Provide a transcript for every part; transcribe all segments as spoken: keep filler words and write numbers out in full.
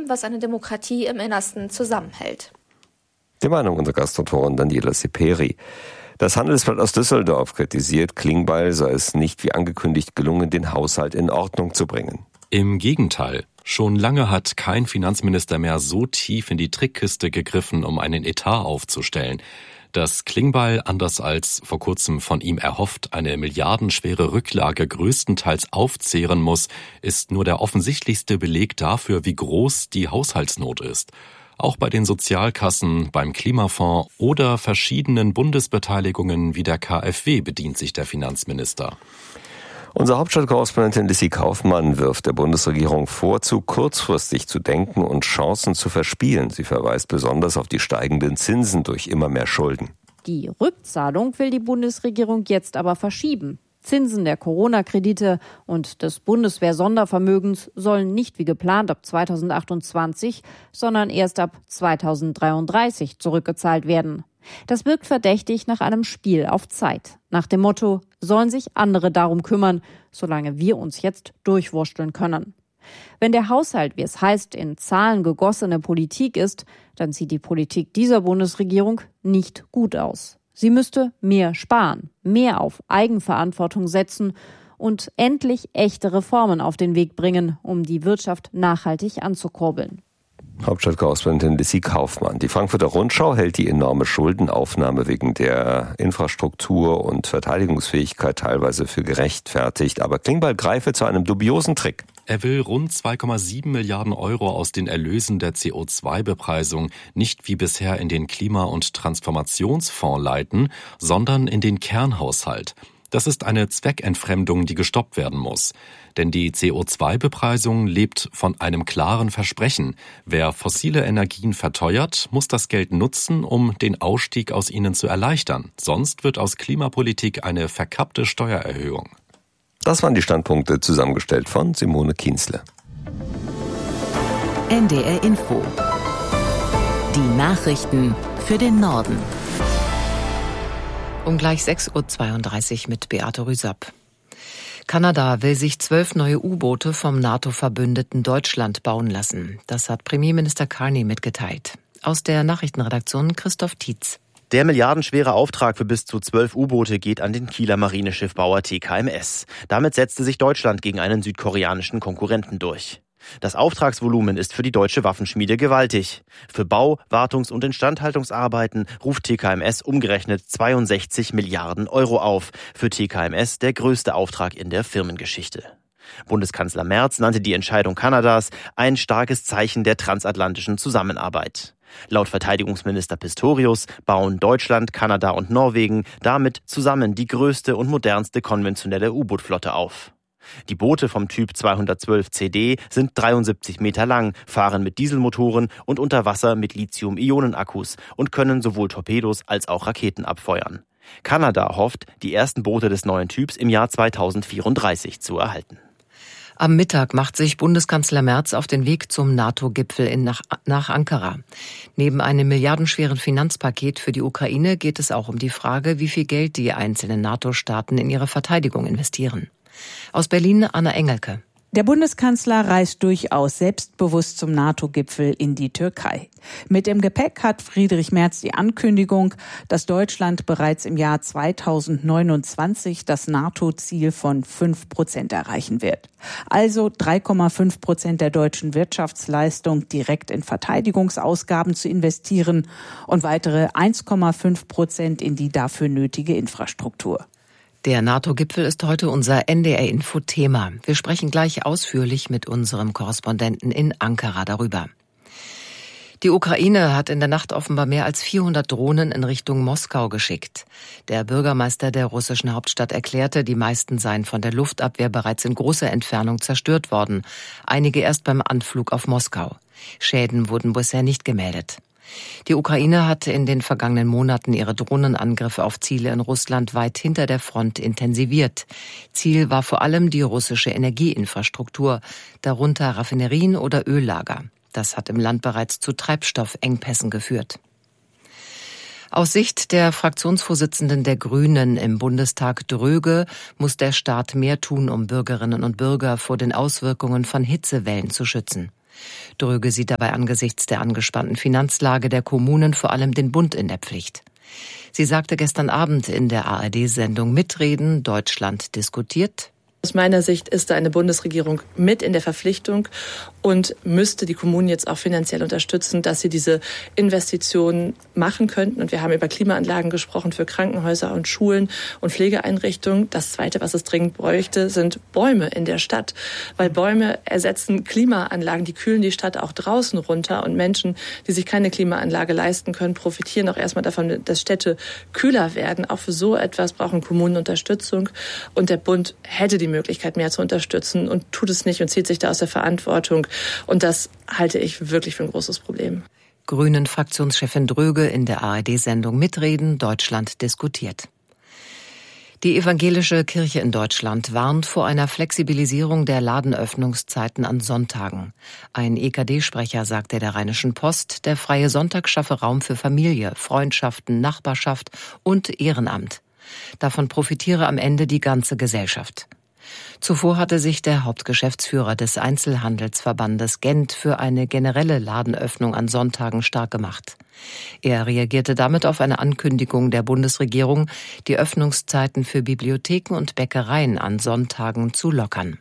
was eine Demokratie im Innersten zusammenhält. Die Meinung unserer Gastautorin Daniela Seperi. Das Handelsblatt aus Düsseldorf kritisiert, Klingbeil sei es nicht wie angekündigt gelungen, den Haushalt in Ordnung zu bringen. Im Gegenteil. Schon lange hat kein Finanzminister mehr so tief in die Trickkiste gegriffen, um einen Etat aufzustellen. Dass Klingbeil, anders als vor kurzem von ihm erhofft, eine milliardenschwere Rücklage größtenteils aufzehren muss, ist nur der offensichtlichste Beleg dafür, wie groß die Haushaltsnot ist. Auch bei den Sozialkassen, beim Klimafonds oder verschiedenen Bundesbeteiligungen wie der K f W bedient sich der Finanzminister. Unsere Hauptstadtkorrespondentin Lissy Kaufmann wirft der Bundesregierung vor, zu kurzfristig zu denken und Chancen zu verspielen. Sie verweist besonders auf die steigenden Zinsen durch immer mehr Schulden. Die Rückzahlung will die Bundesregierung jetzt aber verschieben. Zinsen der Corona-Kredite und des Bundeswehr-Sondervermögens sollen nicht wie geplant ab zweitausendachtundzwanzig, sondern erst ab zweitausenddreiunddreißig zurückgezahlt werden. Das wirkt verdächtig nach einem Spiel auf Zeit. Nach dem Motto, sollen sich andere darum kümmern, solange wir uns jetzt durchwursteln können. Wenn der Haushalt, wie es heißt, in Zahlen gegossene Politik ist, dann sieht die Politik dieser Bundesregierung nicht gut aus. Sie müsste mehr sparen, mehr auf Eigenverantwortung setzen und endlich echte Reformen auf den Weg bringen, um die Wirtschaft nachhaltig anzukurbeln. Hauptstadtkorrespondentin Lissy Kaufmann. Die Frankfurter Rundschau hält die enorme Schuldenaufnahme wegen der Infrastruktur und Verteidigungsfähigkeit teilweise für gerechtfertigt. Aber Klingbeil greife zu einem dubiosen Trick. Er will rund zwei Komma sieben Milliarden Euro aus den Erlösen der C O zwei Bepreisung nicht wie bisher in den Klima- und Transformationsfonds leiten, sondern in den Kernhaushalt. Das ist eine Zweckentfremdung, die gestoppt werden muss. Denn die C O zwei Bepreisung lebt von einem klaren Versprechen. Wer fossile Energien verteuert, muss das Geld nutzen, um den Ausstieg aus ihnen zu erleichtern. Sonst wird aus Klimapolitik eine verkappte Steuererhöhung. Das waren die Standpunkte, zusammengestellt von Simone Kienzle. N D R Info. Die Nachrichten für den Norden. Um gleich sechs Uhr zweiunddreißig mit Beate Rüsapp. Kanada will sich zwölf neue U-Boote vom NATO-Verbündeten Deutschland bauen lassen. Das hat Premierminister Carney mitgeteilt. Aus der Nachrichtenredaktion Christoph Tietz. Der milliardenschwere Auftrag für bis zu zwölf U-Boote geht an den Kieler Marineschiffbauer T K M S. Damit setzte sich Deutschland gegen einen südkoreanischen Konkurrenten durch. Das Auftragsvolumen ist für die deutsche Waffenschmiede gewaltig. Für Bau-, Wartungs- und Instandhaltungsarbeiten ruft T K M S umgerechnet zweiundsechzig Milliarden Euro auf. Für T K M S der größte Auftrag in der Firmengeschichte. Bundeskanzler Merz nannte die Entscheidung Kanadas ein starkes Zeichen der transatlantischen Zusammenarbeit. Laut Verteidigungsminister Pistorius bauen Deutschland, Kanada und Norwegen damit zusammen die größte und modernste konventionelle U-Boot-Flotte auf. Die Boote vom Typ zweihundertzwölf C D sind dreiundsiebzig Meter lang, fahren mit Dieselmotoren und unter Wasser mit Lithium-Ionen-Akkus und können sowohl Torpedos als auch Raketen abfeuern. Kanada hofft, die ersten Boote des neuen Typs im Jahr zweitausendvierunddreißig zu erhalten. Am Mittag macht sich Bundeskanzler Merz auf den Weg zum NATO-Gipfel in nach, nach Ankara. Neben einem milliardenschweren Finanzpaket für die Ukraine geht es auch um die Frage, wie viel Geld die einzelnen NATO-Staaten in ihre Verteidigung investieren. Aus Berlin Anna Engelke. Der Bundeskanzler reist durchaus selbstbewusst zum NATO-Gipfel in die Türkei. Mit dem Gepäck hat Friedrich Merz die Ankündigung, dass Deutschland bereits im Jahr zweitausendneunundzwanzig das NATO-Ziel von fünf Prozent erreichen wird. Also drei Komma fünf Prozent der deutschen Wirtschaftsleistung direkt in Verteidigungsausgaben zu investieren und weitere eins Komma fünf Prozent in die dafür nötige Infrastruktur. Der NATO-Gipfel ist heute unser N D R-Info-Thema. Wir sprechen gleich ausführlich mit unserem Korrespondenten in Ankara darüber. Die Ukraine hat in der Nacht offenbar mehr als vierhundert Drohnen in Richtung Moskau geschickt. Der Bürgermeister der russischen Hauptstadt erklärte, die meisten seien von der Luftabwehr bereits in großer Entfernung zerstört worden. Einige erst beim Anflug auf Moskau. Schäden wurden bisher nicht gemeldet. Die Ukraine hatte in den vergangenen Monaten ihre Drohnenangriffe auf Ziele in Russland weit hinter der Front intensiviert. Ziel war vor allem die russische Energieinfrastruktur, darunter Raffinerien oder Öllager. Das hat im Land bereits zu Treibstoffengpässen geführt. Aus Sicht der Fraktionsvorsitzenden der Grünen im Bundestag Dröge muss der Staat mehr tun, um Bürgerinnen und Bürger vor den Auswirkungen von Hitzewellen zu schützen. Dröge sieht dabei angesichts der angespannten Finanzlage der Kommunen vor allem den Bund in der Pflicht. Sie sagte gestern Abend in der A R D-Sendung Mitreden, Deutschland diskutiert: Aus meiner Sicht ist da eine Bundesregierung mit in der Verpflichtung und müsste die Kommunen jetzt auch finanziell unterstützen, dass sie diese Investitionen machen könnten. Und wir haben über Klimaanlagen gesprochen für Krankenhäuser und Schulen und Pflegeeinrichtungen. Das Zweite, was es dringend bräuchte, sind Bäume in der Stadt. Weil Bäume ersetzen Klimaanlagen, die kühlen die Stadt auch draußen runter. Und Menschen, die sich keine Klimaanlage leisten können, profitieren auch erstmal davon, dass Städte kühler werden. Auch für so etwas brauchen Kommunen Unterstützung. Und der Bund hätte die Möglichkeit, mehr zu unterstützen und tut es nicht und zieht sich da aus der Verantwortung. Und das halte ich wirklich für ein großes Problem. Grünen-Fraktionschefin Dröge in der A R D-Sendung Mitreden, Deutschland diskutiert. Die evangelische Kirche in Deutschland warnt vor einer Flexibilisierung der Ladenöffnungszeiten an Sonntagen. Ein E K D-Sprecher sagte der Rheinischen Post, der freie Sonntag schaffe Raum für Familie, Freundschaften, Nachbarschaft und Ehrenamt. Davon profitiere am Ende die ganze Gesellschaft. Zuvor hatte sich der Hauptgeschäftsführer des Einzelhandelsverbandes Gent für eine generelle Ladenöffnung an Sonntagen stark gemacht. Er reagierte damit auf eine Ankündigung der Bundesregierung, die Öffnungszeiten für Bibliotheken und Bäckereien an Sonntagen zu lockern.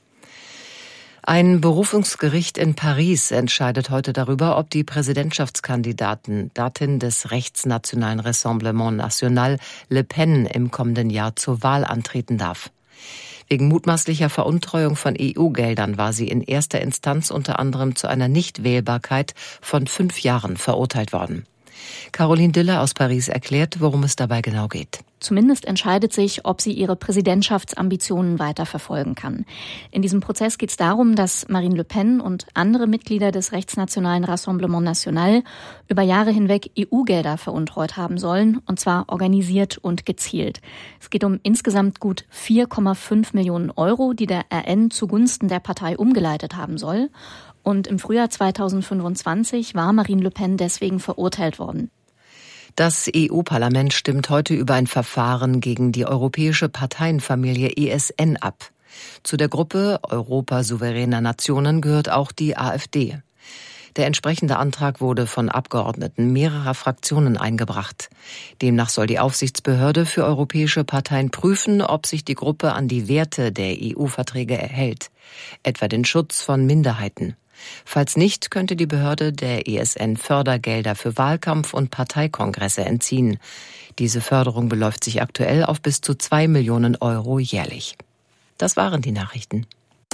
Ein Berufungsgericht in Paris entscheidet heute darüber, ob die Präsidentschaftskandidatin Datin des rechtsnationalen Rassemblement National Le Pen im kommenden Jahr zur Wahl antreten darf. Wegen mutmaßlicher Veruntreuung von E U-Geldern war sie in erster Instanz unter anderem zu einer Nichtwählbarkeit von fünf Jahren verurteilt worden. Caroline Diller aus Paris erklärt, worum es dabei genau geht. Zumindest entscheidet sich, ob sie ihre Präsidentschaftsambitionen weiter verfolgen kann. In diesem Prozess geht es darum, dass Marine Le Pen und andere Mitglieder des rechtsnationalen Rassemblement National über Jahre hinweg E U-Gelder veruntreut haben sollen, und zwar organisiert und gezielt. Es geht um insgesamt gut vier Komma fünf Millionen Euro, die der R N zugunsten der Partei umgeleitet haben soll. Und im Frühjahr zweitausendfünfundzwanzig war Marine Le Pen deswegen verurteilt worden. Das E U-Parlament stimmt heute über ein Verfahren gegen die europäische Parteienfamilie E S N ab. Zu der Gruppe Europa souveräner Nationen gehört auch die A f D. Der entsprechende Antrag wurde von Abgeordneten mehrerer Fraktionen eingebracht. Demnach soll die Aufsichtsbehörde für europäische Parteien prüfen, ob sich die Gruppe an die Werte der E U-Verträge hält, etwa den Schutz von Minderheiten. Falls nicht, könnte die Behörde der E S N Fördergelder für Wahlkampf- und Parteikongresse entziehen. Diese Förderung beläuft sich aktuell auf bis zu zwei Millionen Euro jährlich. Das waren die Nachrichten.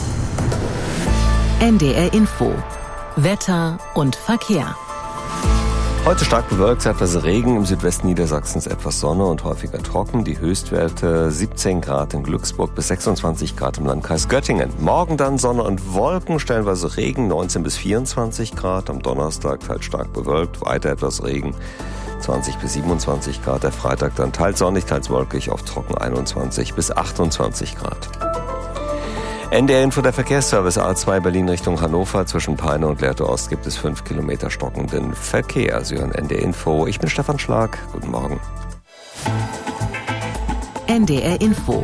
N D R Info. Wetter und Verkehr. Heute stark bewölkt, etwas Regen, im Südwesten Niedersachsens etwas Sonne und häufiger trocken. Die Höchstwerte siebzehn Grad in Glücksburg bis sechsundzwanzig Grad im Landkreis Göttingen. Morgen dann Sonne und Wolken, stellenweise Regen, neunzehn bis vierundzwanzig Grad. Am Donnerstag teils stark bewölkt, weiter etwas Regen, zwanzig bis siebenundzwanzig Grad. Der Freitag dann teils sonnig, teils wolkig, auf trocken einundzwanzig bis achtundzwanzig Grad. N D R Info, der Verkehrsservice A zwei Berlin Richtung Hannover. Zwischen Peine und Lehrte Ost gibt es fünf Kilometer stockenden Verkehr. Sie hören N D R Info. Ich bin Stefan Schlag. Guten Morgen. N D R Info.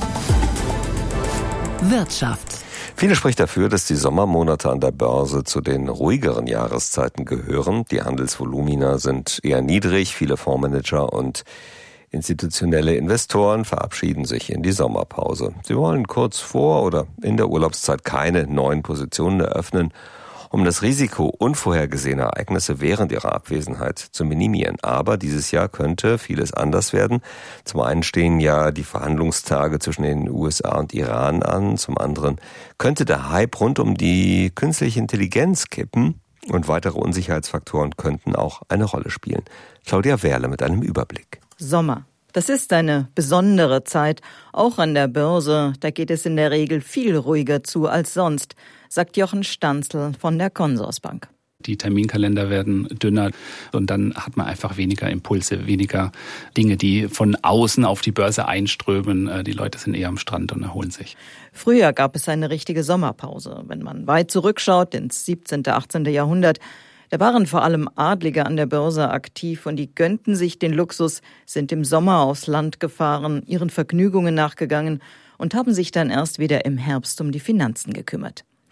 Wirtschaft. Viele spricht dafür, dass die Sommermonate an der Börse zu den ruhigeren Jahreszeiten gehören. Die Handelsvolumina sind eher niedrig. Viele Fondsmanager und institutionelle Investoren verabschieden sich in die Sommerpause. Sie wollen kurz vor oder in der Urlaubszeit keine neuen Positionen eröffnen, um das Risiko unvorhergesehener Ereignisse während ihrer Abwesenheit zu minimieren. Aber dieses Jahr könnte vieles anders werden. Zum einen stehen ja die Verhandlungstage zwischen den U S A und Iran an. Zum anderen könnte der Hype rund um die künstliche Intelligenz kippen. Und weitere Unsicherheitsfaktoren könnten auch eine Rolle spielen. Claudia Wehrle mit einem Überblick. Sommer. Das ist eine besondere Zeit, auch an der Börse. Da geht es in der Regel viel ruhiger zu als sonst, sagt Jochen Stanzl von der Consorsbank. Die Terminkalender werden dünner und dann hat man einfach weniger Impulse, weniger Dinge, die von außen auf die Börse einströmen. Die Leute sind eher am Strand und erholen sich. Früher gab es eine richtige Sommerpause. Wenn man weit zurückschaut, ins siebzehnten., achtzehnten. Jahrhundert, da waren vor allem Adlige an der Börse aktiv und die gönnten sich den Luxus, sind im Sommer aufs Land gefahren, ihren Vergnügungen nachgegangen und haben sich dann erst wieder im Herbst um die Finanzen gekümmert.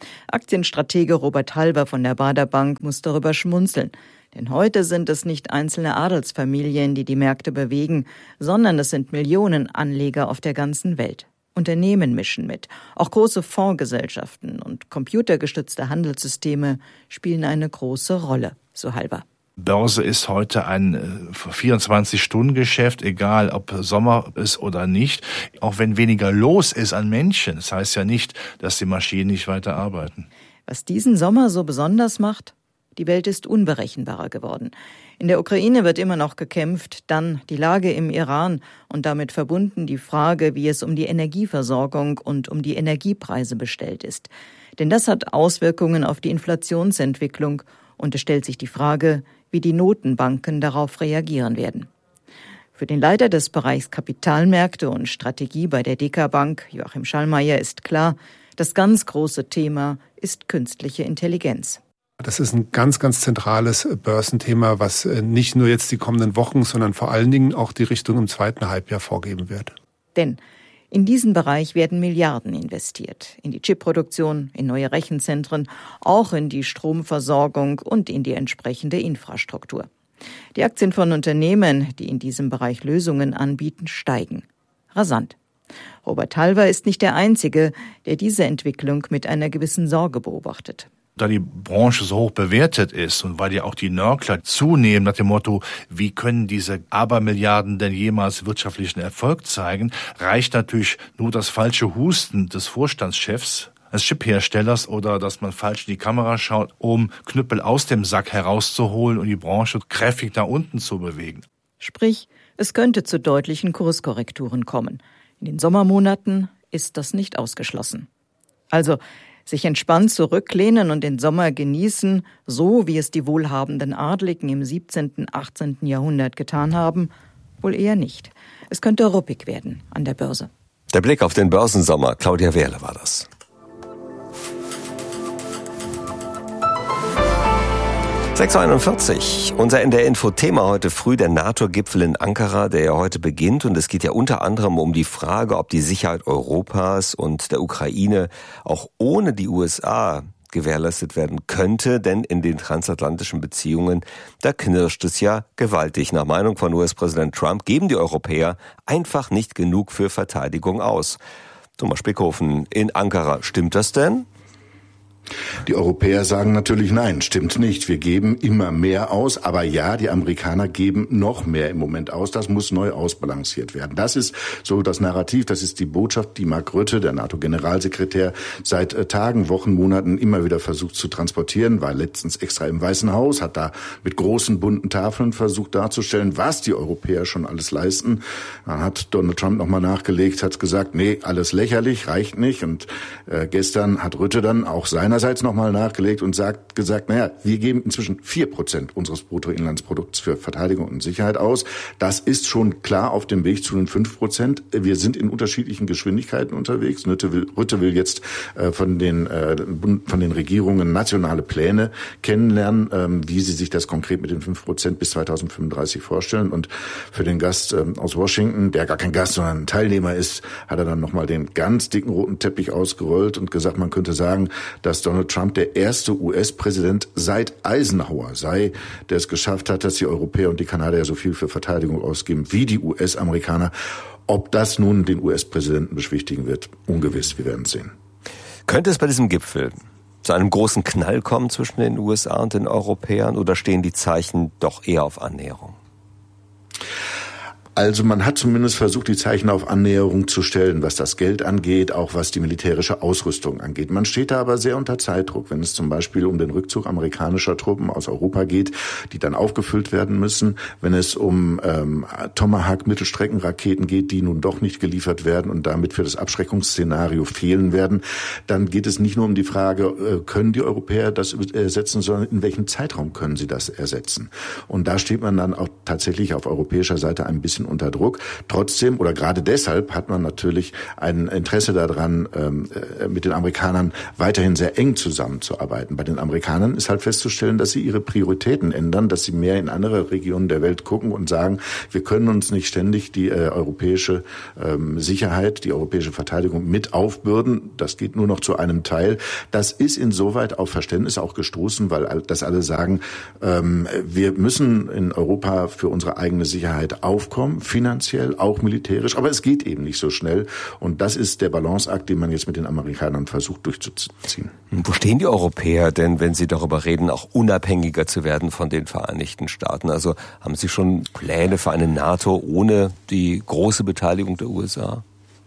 Aktienstratege Robert Halver von der Baader Bank muss darüber schmunzeln. Denn heute sind es nicht einzelne Adelsfamilien, die die Märkte bewegen, sondern es sind Millionen Anleger auf der ganzen Welt. Unternehmen mischen mit. Auch große Fondsgesellschaften und computergestützte Handelssysteme spielen eine große Rolle, so Halver. Börse ist heute ein vierundzwanzig-Stunden-Geschäft, egal ob Sommer ist oder nicht. Auch wenn weniger los ist an Menschen, das heißt ja nicht, dass die Maschinen nicht weiter arbeiten. Was diesen Sommer so besonders macht? Die Welt ist unberechenbarer geworden. In der Ukraine wird immer noch gekämpft, dann die Lage im Iran und damit verbunden die Frage, wie es um die Energieversorgung und um die Energiepreise bestellt ist. Denn das hat Auswirkungen auf die Inflationsentwicklung und es stellt sich die Frage, wie die Notenbanken darauf reagieren werden. Für den Leiter des Bereichs Kapitalmärkte und Strategie bei der Deka Bank, Joachim Schallmeier, ist klar, das ganz große Thema ist künstliche Intelligenz. Das ist ein ganz, ganz zentrales Börsenthema, was nicht nur jetzt die kommenden Wochen, sondern vor allen Dingen auch die Richtung im zweiten Halbjahr vorgeben wird. Denn in diesen Bereich werden Milliarden investiert. In die Chipproduktion, in neue Rechenzentren, auch in die Stromversorgung und in die entsprechende Infrastruktur. Die Aktien von Unternehmen, die in diesem Bereich Lösungen anbieten, steigen. Rasant. Robert Halver ist nicht der Einzige, der diese Entwicklung mit einer gewissen Sorge beobachtet. Da die Branche so hoch bewertet ist und weil ja auch die Nörgler zunehmen nach dem Motto, wie können diese Abermilliarden denn jemals wirtschaftlichen Erfolg zeigen, reicht natürlich nur das falsche Husten des Vorstandschefs, des Chipherstellers oder dass man falsch in die Kamera schaut, um Knüppel aus dem Sack herauszuholen und die Branche kräftig nach unten zu bewegen. Sprich, es könnte zu deutlichen Kurskorrekturen kommen. In den Sommermonaten ist das nicht ausgeschlossen. Also sich entspannt zurücklehnen und den Sommer genießen, so wie es die wohlhabenden Adligen im siebzehnten, achtzehnten Jahrhundert getan haben, wohl eher nicht. Es könnte ruppig werden an der Börse. Der Blick auf den Börsensommer, Claudia Wehrle war das. sechs Uhr einundvierzig. Unser N D R-Info-Thema heute früh, der NATO-Gipfel in Ankara, der ja heute beginnt. Und es geht ja unter anderem um die Frage, ob die Sicherheit Europas und der Ukraine auch ohne die U S A gewährleistet werden könnte. Denn in den transatlantischen Beziehungen, da knirscht es ja gewaltig. Nach Meinung von U S-Präsident Trump geben die Europäer einfach nicht genug für Verteidigung aus. Thomas Spickhofen in Ankara. Stimmt das denn? Die Europäer sagen natürlich nein, stimmt nicht. Wir geben immer mehr aus, aber ja, die Amerikaner geben noch mehr im Moment aus. Das muss neu ausbalanciert werden. Das ist so das Narrativ, das ist die Botschaft, die Mark Rutte, der NATO-Generalsekretär, seit Tagen, Wochen, Monaten immer wieder versucht zu transportieren, war letztens extra im Weißen Haus, hat da mit großen bunten Tafeln versucht darzustellen, was die Europäer schon alles leisten. Dann hat Donald Trump nochmal nachgelegt, hat gesagt, nee, alles lächerlich, reicht nicht. Und äh, gestern hat Rutte dann auch seinerseits nochmal nachgelegt und sagt, gesagt, naja, wir geben inzwischen vier Prozent unseres Bruttoinlandsprodukts für Verteidigung und Sicherheit aus. Das ist schon klar auf dem Weg zu den fünf Prozent. Wir sind in unterschiedlichen Geschwindigkeiten unterwegs. Rutte will, Rutte will jetzt äh, von den äh, von den Regierungen nationale Pläne kennenlernen, ähm, wie sie sich das konkret mit den fünf Prozent bis zweitausendfünfunddreißig vorstellen. Und für den Gast ähm, aus Washington, der gar kein Gast, sondern ein Teilnehmer ist, hat er dann nochmal den ganz dicken roten Teppich ausgerollt und gesagt, man könnte sagen, dass Donald Trump der erste U S-Präsident seit Eisenhower sei, der es geschafft hat, dass die Europäer und die Kanadier so viel für Verteidigung ausgeben wie die U S-Amerikaner. Ob das nun den U S-Präsidenten beschwichtigen wird, ungewiss. Wir werden sehen. Könnte es bei diesem Gipfel zu einem großen Knall kommen zwischen den U S A und den Europäern oder stehen die Zeichen doch eher auf Annäherung? Also man hat zumindest versucht, die Zeichen auf Annäherung zu stellen, was das Geld angeht, auch was die militärische Ausrüstung angeht. Man steht da aber sehr unter Zeitdruck, wenn es zum Beispiel um den Rückzug amerikanischer Truppen aus Europa geht, die dann aufgefüllt werden müssen, wenn es um ähm, Tomahawk-Mittelstreckenraketen geht, die nun doch nicht geliefert werden und damit für das Abschreckungsszenario fehlen werden, dann geht es nicht nur um die Frage, äh, können die Europäer das ersetzen, sondern in welchem Zeitraum können sie das ersetzen. Und da steht man dann auch tatsächlich auf europäischer Seite ein bisschen bisschen unter Druck. Trotzdem oder gerade deshalb hat man natürlich ein Interesse daran, mit den Amerikanern weiterhin sehr eng zusammenzuarbeiten. Bei den Amerikanern ist halt festzustellen, dass sie ihre Prioritäten ändern, dass sie mehr in andere Regionen der Welt gucken und sagen, wir können uns nicht ständig die äh, europäische ähm, Sicherheit, die europäische Verteidigung mit aufbürden. Das geht nur noch zu einem Teil. Das ist insoweit auf Verständnis auch gestoßen, weil das alle sagen, ähm, wir müssen in Europa für unsere eigene Sicherheit aufkommen, finanziell, auch militärisch, aber es geht eben nicht so schnell. Und das ist der Balanceakt, den man jetzt mit den Amerikanern versucht durchzuziehen. Wo stehen die Europäer denn, wenn sie darüber reden, auch unabhängiger zu werden von den Vereinigten Staaten? Also haben Sie schon Pläne für eine NATO ohne die große Beteiligung der U S A?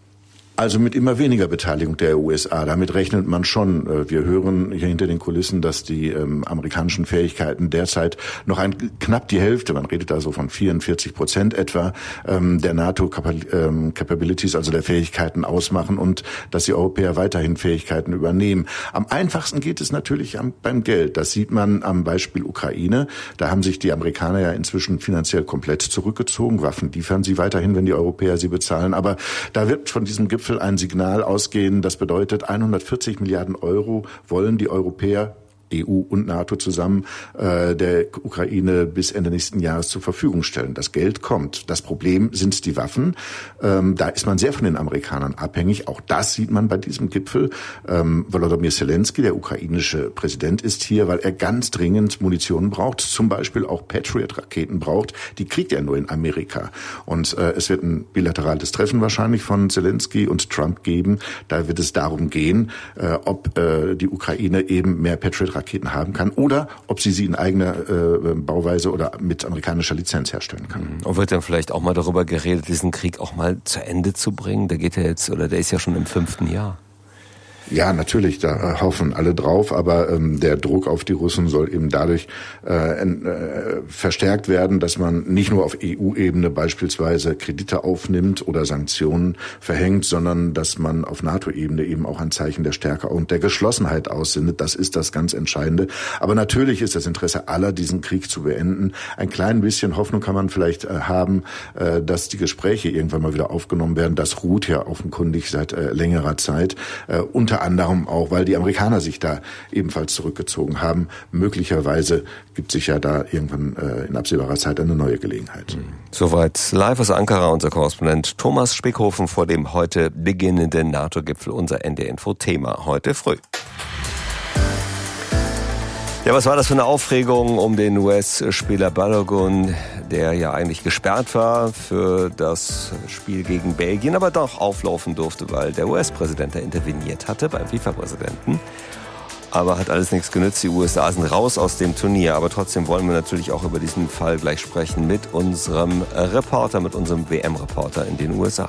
Also mit immer weniger Beteiligung der U S A. Damit rechnet man schon. Wir hören hier hinter den Kulissen, dass die ähm, amerikanischen Fähigkeiten derzeit noch ein, knapp die Hälfte, man redet da so von vierundvierzig Prozent etwa, ähm, der NATO-Capabilities, also der Fähigkeiten ausmachen und dass die Europäer weiterhin Fähigkeiten übernehmen. Am einfachsten geht es natürlich am, beim Geld. Das sieht man am Beispiel Ukraine. Da haben sich die Amerikaner ja inzwischen finanziell komplett zurückgezogen. Waffen liefern sie weiterhin, wenn die Europäer sie bezahlen. Aber da wird von diesem Gipfel ein Signal ausgehen, das bedeutet hundertvierzig Milliarden Euro wollen die Europäer, E U und NATO zusammen, äh, der Ukraine bis Ende nächsten Jahres zur Verfügung stellen. Das Geld kommt. Das Problem sind die Waffen. Ähm, da ist man sehr von den Amerikanern abhängig. Auch das sieht man bei diesem Gipfel. Ähm, Volodymyr Zelensky, der ukrainische Präsident, ist hier, weil er ganz dringend Munition braucht, zum Beispiel auch Patriot-Raketen braucht. Die kriegt er nur in Amerika. Und äh, es wird ein bilaterales Treffen wahrscheinlich von Zelensky und Trump geben. Da wird es darum gehen, äh, ob äh, die Ukraine eben mehr Patriot Raketen haben kann oder ob sie sie in eigener äh, Bauweise oder mit amerikanischer Lizenz herstellen kann. Und wird dann vielleicht auch mal darüber geredet, diesen Krieg auch mal zu Ende zu bringen? Der geht ja jetzt, oder der ist ja schon im fünften Jahr. Ja, natürlich, da hoffen alle drauf, aber ähm, der Druck auf die Russen soll eben dadurch äh, äh, verstärkt werden, dass man nicht nur auf E U-Ebene beispielsweise Kredite aufnimmt oder Sanktionen verhängt, sondern dass man auf NATO-Ebene eben auch ein Zeichen der Stärke und der Geschlossenheit aussendet. Das ist das ganz Entscheidende. Aber natürlich ist das Interesse aller, diesen Krieg zu beenden. Ein klein bisschen Hoffnung kann man vielleicht äh, haben, äh, dass die Gespräche irgendwann mal wieder aufgenommen werden. Das ruht ja offenkundig seit äh, längerer Zeit. Äh, unter Unter anderem auch, weil die Amerikaner sich da ebenfalls zurückgezogen haben. Möglicherweise gibt sich ja da irgendwann äh, in absehbarer Zeit eine neue Gelegenheit. Soweit live aus Ankara unser Korrespondent Thomas Spickhofen vor dem heute beginnenden NATO-Gipfel, unser N D R-Info-Thema heute früh. Ja, was war das für eine Aufregung um den U S-Spieler Balogun, der ja eigentlich gesperrt war für das Spiel gegen Belgien, aber doch auflaufen durfte, weil der U S-Präsident da interveniert hatte beim FIFA-Präsidenten. Aber hat alles nichts genützt. Die U S A sind raus aus dem Turnier. Aber trotzdem wollen wir natürlich auch über diesen Fall gleich sprechen mit unserem Reporter, mit unserem W M-Reporter in den U S A.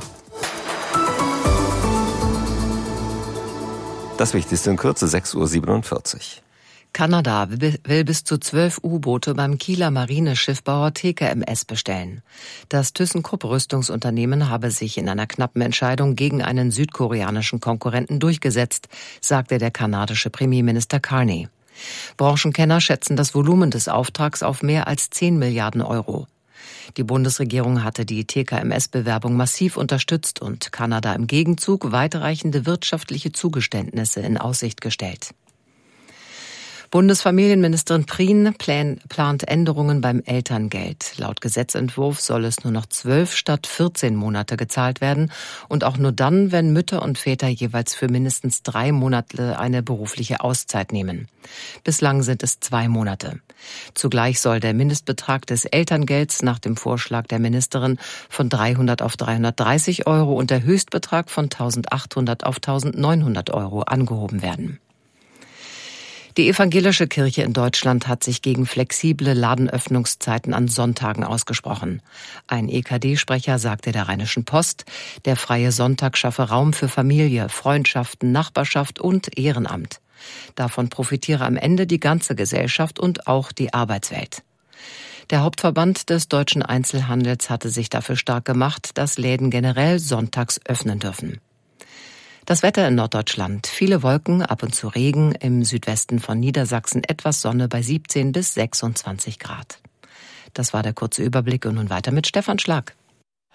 Das Wichtigste in Kürze, sechs Uhr siebenundvierzig. Kanada will bis zu zwölf U-Boote beim Kieler Marineschiffbauer T K M S bestellen. Das ThyssenKrupp-Rüstungsunternehmen habe sich in einer knappen Entscheidung gegen einen südkoreanischen Konkurrenten durchgesetzt, sagte der kanadische Premierminister Carney. Branchenkenner schätzen das Volumen des Auftrags auf mehr als zehn Milliarden Euro. Die Bundesregierung hatte die T K M S-Bewerbung massiv unterstützt und Kanada im Gegenzug weitreichende wirtschaftliche Zugeständnisse in Aussicht gestellt. Bundesfamilienministerin Prien plant Änderungen beim Elterngeld. Laut Gesetzentwurf soll es nur noch zwölf statt vierzehn Monate gezahlt werden und auch nur dann, wenn Mütter und Väter jeweils für mindestens drei Monate eine berufliche Auszeit nehmen. Bislang sind es zwei Monate. Zugleich soll der Mindestbetrag des Elterngelds nach dem Vorschlag der Ministerin von dreihundert auf dreihundertdreißig Euro und der Höchstbetrag von eintausendachthundert auf eintausendneunhundert Euro angehoben werden. Die evangelische Kirche in Deutschland hat sich gegen flexible Ladenöffnungszeiten an Sonntagen ausgesprochen. Ein E K D-Sprecher sagte der Rheinischen Post, der freie Sonntag schaffe Raum für Familie, Freundschaften, Nachbarschaft und Ehrenamt. Davon profitiere am Ende die ganze Gesellschaft und auch die Arbeitswelt. Der Hauptverband des deutschen Einzelhandels hatte sich dafür stark gemacht, dass Läden generell sonntags öffnen dürfen. Das Wetter in Norddeutschland. Viele Wolken, ab und zu Regen, im Südwesten von Niedersachsen etwas Sonne bei siebzehn bis sechsundzwanzig Grad. Das war der kurze Überblick und nun weiter mit Stefan Schlag.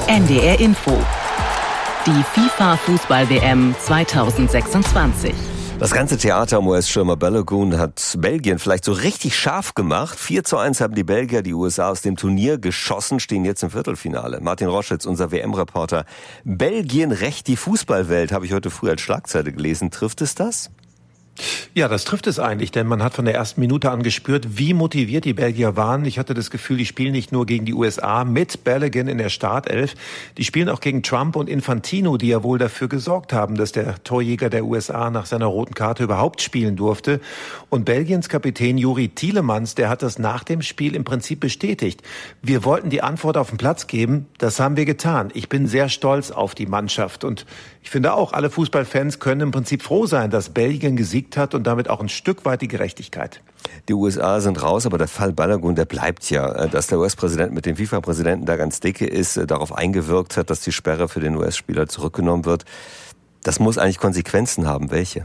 N D R Info. Die FIFA-Fußball-W M zweitausendsechsundzwanzig. Das ganze Theater um U S-Stürmer Balogun hat Belgien vielleicht so richtig scharf gemacht. vier zu eins haben die Belgier die U S A aus dem Turnier geschossen, stehen jetzt im Viertelfinale. Martin Roschitz, unser W M-Reporter. Belgien rächt die Fußballwelt, habe ich heute früh als Schlagzeile gelesen. Trifft es das? Ja, das trifft es eigentlich, denn man hat von der ersten Minute an gespürt, wie motiviert die Belgier waren. Ich hatte das Gefühl, die spielen nicht nur gegen die U S A mit Balogun in der Startelf, die spielen auch gegen Trump und Infantino, die ja wohl dafür gesorgt haben, dass der Torjäger der U S A nach seiner roten Karte überhaupt spielen durfte. Und Belgiens Kapitän Juri Tielemans, der hat das nach dem Spiel im Prinzip bestätigt. Wir wollten die Antwort auf den Platz geben, das haben wir getan. Ich bin sehr stolz auf die Mannschaft und ich finde auch, alle Fußballfans können im Prinzip froh sein, dass Belgien gesiegt hat und damit auch ein Stück weit die Gerechtigkeit. Die U S A sind raus, aber der Fall Balogun, der bleibt ja. Dass der U S-Präsident mit dem FIFA-Präsidenten da ganz dicke ist, darauf eingewirkt hat, dass die Sperre für den U S-Spieler zurückgenommen wird, das muss eigentlich Konsequenzen haben. Welche?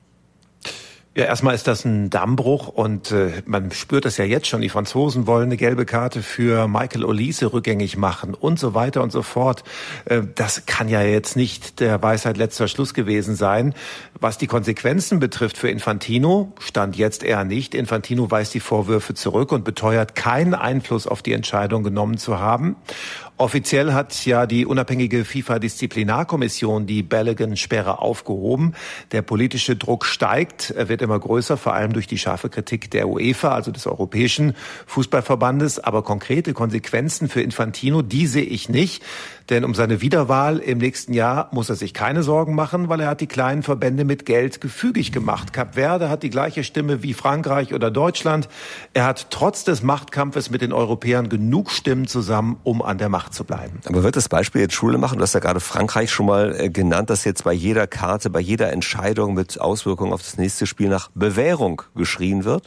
Ja, erstmal ist das ein Dammbruch und äh, man spürt das ja jetzt schon. Die Franzosen wollen eine gelbe Karte für Michael Olise rückgängig machen und so weiter und so fort. Äh, das kann ja jetzt nicht der Weisheit letzter Schluss gewesen sein. Was die Konsequenzen betrifft für Infantino, stand jetzt eher nicht. Infantino weist die Vorwürfe zurück und beteuert, keinen Einfluss auf die Entscheidung genommen zu haben. Offiziell hat ja die unabhängige FIFA-Disziplinarkommission die Balogun-Sperre aufgehoben. Der politische Druck steigt, er wird immer größer, vor allem durch die scharfe Kritik der UEFA, also des Europäischen Fußballverbandes. Aber konkrete Konsequenzen für Infantino, die sehe ich nicht. Denn um seine Wiederwahl im nächsten Jahr muss er sich keine Sorgen machen, weil er hat die kleinen Verbände mit Geld gefügig gemacht. Kap Verde hat die gleiche Stimme wie Frankreich oder Deutschland. Er hat trotz des Machtkampfes mit den Europäern genug Stimmen zusammen, um an der Macht zu bleiben. Aber wird das Beispiel jetzt Schule machen? Du hast ja gerade Frankreich schon mal genannt, dass jetzt bei jeder Karte, bei jeder Entscheidung mit Auswirkungen auf das nächste Spiel nach Bewährung geschrien wird?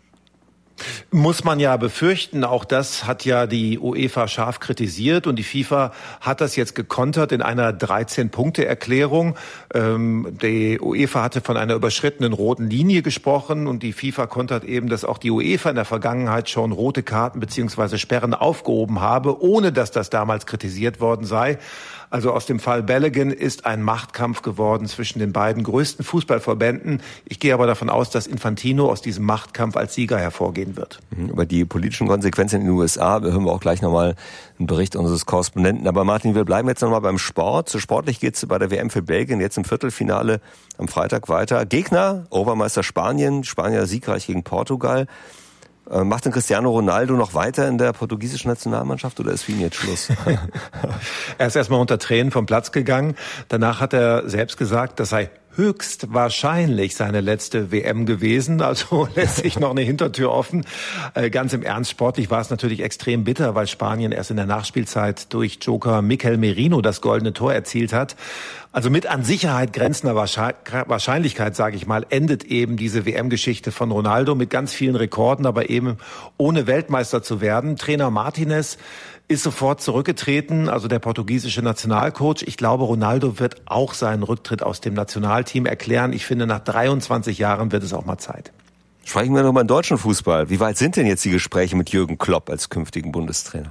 Muss man ja befürchten. Auch das hat ja die UEFA scharf kritisiert und die FIFA hat das jetzt gekontert in einer dreizehn-Punkte-Erklärung. Ähm, die UEFA hatte von einer überschrittenen roten Linie gesprochen und die FIFA kontert eben, dass auch die UEFA in der Vergangenheit schon rote Karten bzw. Sperren aufgehoben habe, ohne dass das damals kritisiert worden sei. Also aus dem Fall Balogun ist ein Machtkampf geworden zwischen den beiden größten Fußballverbänden. Ich gehe aber davon aus, dass Infantino aus diesem Machtkampf als Sieger hervorgehen wird. Über die politischen Konsequenzen in den U S A hören wir auch gleich nochmal einen Bericht unseres Korrespondenten. Aber Martin, wir bleiben jetzt nochmal beim Sport. So sportlich geht es bei der W M für Belgien jetzt im Viertelfinale am Freitag weiter. Gegner, Obermeister Spanien, Spanier siegreich gegen Portugal. Macht denn Cristiano Ronaldo noch weiter in der portugiesischen Nationalmannschaft oder ist für ihn jetzt Schluss? Er ist erstmal unter Tränen vom Platz gegangen. Danach hat er selbst gesagt, das sei höchstwahrscheinlich seine letzte W M gewesen, also lässt sich noch eine Hintertür offen. Ganz im Ernst, sportlich war es natürlich extrem bitter, weil Spanien erst in der Nachspielzeit durch Joker Mikel Merino das goldene Tor erzielt hat. Also mit an Sicherheit grenzender Wahrscheinlichkeit, sage ich mal, endet eben diese W M-Geschichte von Ronaldo mit ganz vielen Rekorden, aber eben ohne Weltmeister zu werden. Trainer Martinez ist sofort zurückgetreten, also der portugiesische Nationalcoach. Ich glaube, Ronaldo wird auch seinen Rücktritt aus dem Nationalteam erklären. Ich finde, nach dreiundzwanzig Jahren wird es auch mal Zeit. Sprechen wir noch mal über den deutschen Fußball. Wie weit sind denn jetzt die Gespräche mit Jürgen Klopp als künftigen Bundestrainer?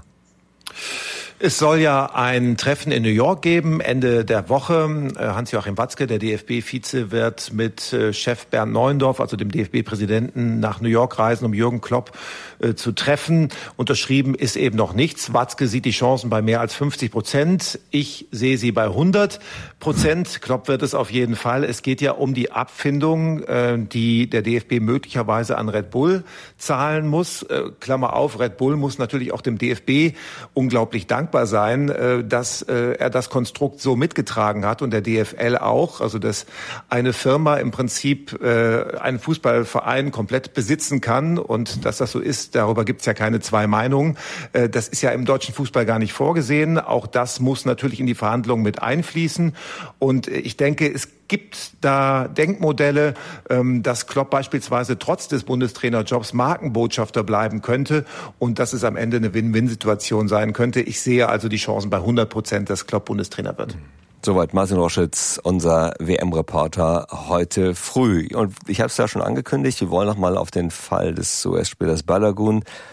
Es soll ja ein Treffen in New York geben, Ende der Woche. Hans-Joachim Watzke, der D F B-Vize, wird mit Chef Bernd Neuendorf, also dem D F B-Präsidenten, nach New York reisen, um Jürgen Klopp äh, zu treffen. Unterschrieben ist eben noch nichts. Watzke sieht die Chancen bei mehr als fünfzig Prozent. Ich sehe sie bei hundert Prozent. Klopp wird es auf jeden Fall. Es geht ja um die Abfindung, äh, die der D F B möglicherweise an Red Bull zahlen muss. Äh, Klammer auf, Red Bull muss natürlich auch dem D F B unglaublich dankbar sein, dass er das Konstrukt so mitgetragen hat und der D F L auch, also dass eine Firma im Prinzip einen Fußballverein komplett besitzen kann und dass das so ist, darüber gibt es ja keine zwei Meinungen. Das ist ja im deutschen Fußball gar nicht vorgesehen. Auch das muss natürlich in die Verhandlungen mit einfließen und ich denke, es gibt da Denkmodelle, dass Klopp beispielsweise trotz des Bundestrainerjobs Markenbotschafter bleiben könnte und dass es am Ende eine Win-Win-Situation sein könnte. Ich sehe also die Chancen bei hundert Prozent, dass Klopp Bundestrainer wird. Soweit Martin Roschitz, unser W M-Reporter heute früh. Und ich habe es ja schon angekündigt, wir wollen noch mal auf den Fall des U S-Spielers Balogun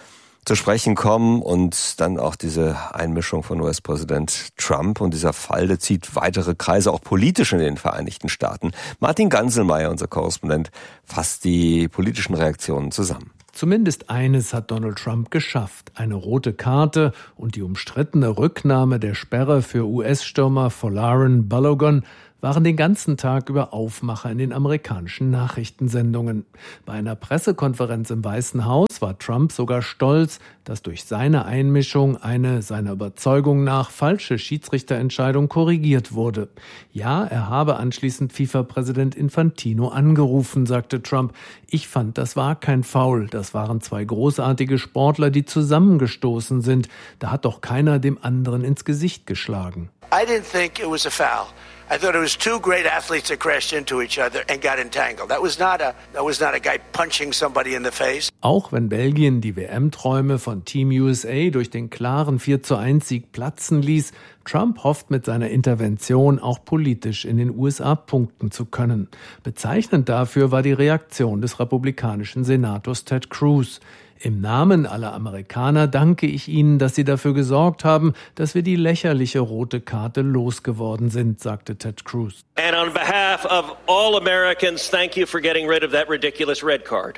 zu sprechen kommen und dann auch diese Einmischung von U S-Präsident Trump und dieser Fall, der zieht weitere Kreise, auch politisch in den Vereinigten Staaten. Martin Ganselmeier, unser Korrespondent, fasst die politischen Reaktionen zusammen. Zumindest eines hat Donald Trump geschafft. Eine rote Karte und die umstrittene Rücknahme der Sperre für U S-Stürmer Folarin Balogun waren den ganzen Tag über Aufmacher in den amerikanischen Nachrichtensendungen. Bei einer Pressekonferenz im Weißen Haus war Trump sogar stolz, dass durch seine Einmischung eine seiner Überzeugung nach falsche Schiedsrichterentscheidung korrigiert wurde. Ja, er habe anschließend FIFA-Präsident Infantino angerufen, sagte Trump. Ich fand, das war kein Foul. Das waren zwei großartige Sportler, die zusammengestoßen sind. Da hat doch keiner dem anderen ins Gesicht geschlagen. I didn't think it was a foul. I thought it was two great athletes that crashed into each other and got entangled. That was not a that was not a guy punching somebody in the face. Auch wenn Belgien die W M-Träume von Team U S A durch den klaren vier zu eins Sieg platzen ließ, Trump hofft mit seiner Intervention auch politisch in den U S A punkten zu können. Bezeichnend dafür war die Reaktion des republikanischen Senators Ted Cruz. Im Namen aller Amerikaner danke ich Ihnen, dass Sie dafür gesorgt haben, dass wir die lächerliche rote Karte losgeworden sind, sagte Ted Cruz. And on behalf of all Americans, thank you for getting rid of that ridiculous red card.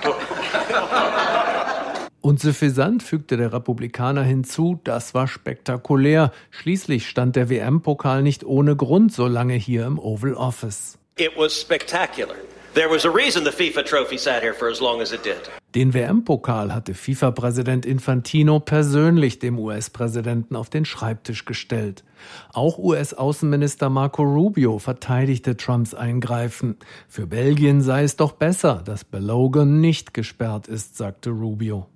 Und suffisant fügte der Republikaner hinzu, das war spektakulär. Schließlich stand der W M-Pokal nicht ohne Grund so lange hier im Oval Office. It was spectacular. There was a reason the FIFA trophy sat here for as long as it did. Den W M-Pokal hatte FIFA-Präsident Infantino persönlich dem U S-Präsidenten auf den Schreibtisch gestellt. Auch U S-Außenminister Marco Rubio verteidigte Trumps Eingreifen. Für Belgien sei es doch besser, dass Balogun nicht gesperrt ist, sagte Rubio.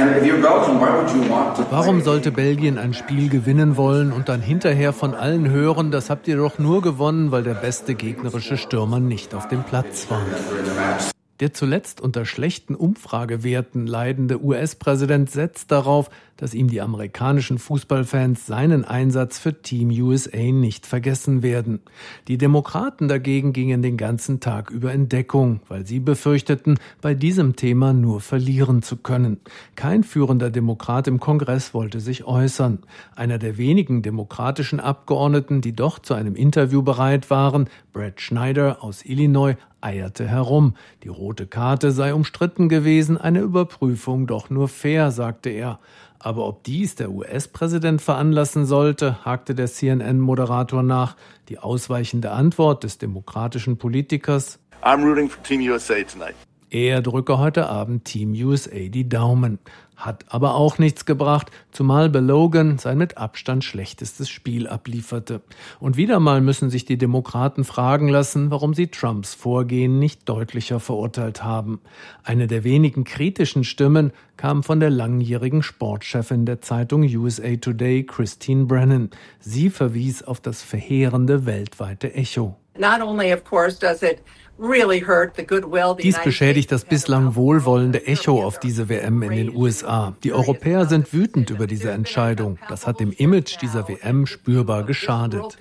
Warum sollte Belgien ein Spiel gewinnen wollen und dann hinterher von allen hören, das habt ihr doch nur gewonnen, weil der beste gegnerische Stürmer nicht auf dem Platz war? Der zuletzt unter schlechten Umfragewerten leidende U S-Präsident setzt darauf, dass ihm die amerikanischen Fußballfans seinen Einsatz für Team U S A nicht vergessen werden. Die Demokraten dagegen gingen den ganzen Tag über in Deckung, weil sie befürchteten, bei diesem Thema nur verlieren zu können. Kein führender Demokrat im Kongress wollte sich äußern. Einer der wenigen demokratischen Abgeordneten, die doch zu einem Interview bereit waren, Brad Schneider aus Illinois, eierte herum. Die rote Karte sei umstritten gewesen, eine Überprüfung doch nur fair, sagte er. Aber ob dies der U S-Präsident veranlassen sollte, hakte der C N N-Moderator nach. Die ausweichende Antwort des demokratischen Politikers: I'm rooting for Team U S A tonight. Er drücke heute Abend Team U S A die Daumen. Hat aber auch nichts gebracht, zumal Balogun sein mit Abstand schlechtestes Spiel ablieferte. Und wieder mal müssen sich die Demokraten fragen lassen, warum sie Trumps Vorgehen nicht deutlicher verurteilt haben. Eine der wenigen kritischen Stimmen kam von der langjährigen Sportchefin der Zeitung U S A Today, Christine Brennan. Sie verwies auf das verheerende weltweite Echo. Not only, of course, does it Dies beschädigt das bislang wohlwollende Echo auf diese W M in den U S A. Die Europäer sind wütend über diese Entscheidung. Das hat dem Image dieser W M spürbar geschadet.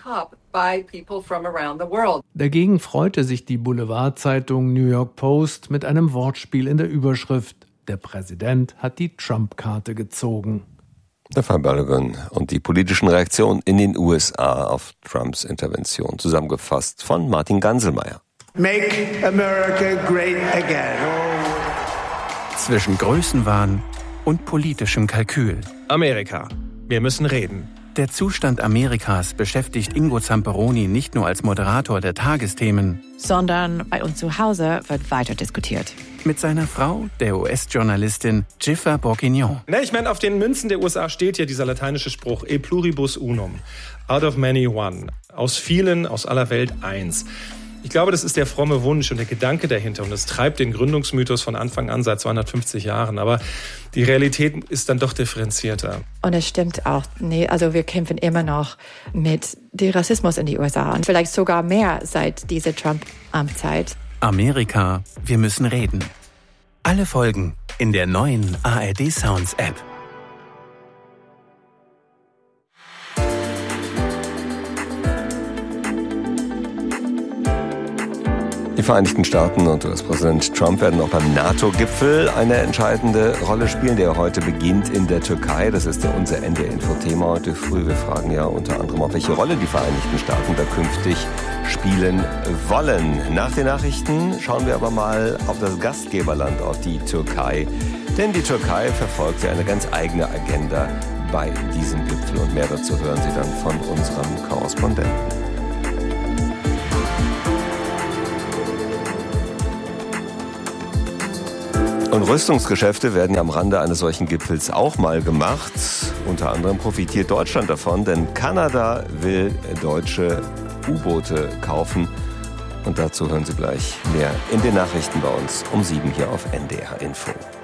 Dagegen freute sich die Boulevardzeitung New York Post mit einem Wortspiel in der Überschrift: Der Präsident hat die Trump-Karte gezogen. Der Fall Balogun und die politischen Reaktionen in den U S A auf Trumps Intervention, zusammengefasst von Martin Ganselmeier. Make America great again. Zwischen Größenwahn und politischem Kalkül. Amerika. Wir müssen reden. Der Zustand Amerikas beschäftigt Ingo Zamperoni nicht nur als Moderator der Tagesthemen, sondern bei uns zu Hause wird weiter diskutiert. Mit seiner Frau, der U S-Journalistin Giffer Bourguignon. Ne, ich meine, auf den Münzen der U S A steht ja dieser lateinische Spruch: E pluribus unum. Out of many one. Aus vielen, aus aller Welt eins. Ich glaube, das ist der fromme Wunsch und der Gedanke dahinter. Und das treibt den Gründungsmythos von Anfang an, seit zweihundertfünfzig Jahren. Aber die Realität ist dann doch differenzierter. Und es stimmt auch. Nee, also wir kämpfen immer noch mit dem Rassismus in die U S A. Und vielleicht sogar mehr seit dieser Trump-Amtszeit. Amerika, wir müssen reden. Alle Folgen in der neuen A R D Sounds App. Die Die Vereinigten Staaten und U S-Präsident Trump werden auch beim NATO-Gipfel eine entscheidende Rolle spielen, der heute beginnt in der Türkei. Das ist ja unser N D R-Info-Thema heute früh. Wir fragen ja unter anderem auch, welche Rolle die Vereinigten Staaten da künftig spielen wollen. Nach den Nachrichten schauen wir aber mal auf das Gastgeberland, auf die Türkei. Denn die Türkei verfolgt ja eine ganz eigene Agenda bei diesem Gipfel. Und mehr dazu hören Sie dann von unserem Korrespondenten. Und Rüstungsgeschäfte werden ja am Rande eines solchen Gipfels auch mal gemacht. Unter anderem profitiert Deutschland davon, denn Kanada will deutsche U-Boote kaufen. Und dazu hören Sie gleich mehr in den Nachrichten bei uns um sieben hier auf N D R Info.